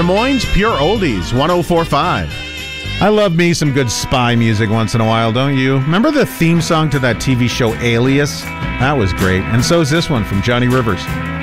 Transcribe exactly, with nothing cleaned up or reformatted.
Des Moines Pure Oldies, one oh four point five. I love me some good spy music once in a while, don't you? Remember the theme song to that T V show Alias? That was great. And so is this one from Johnny Rivers.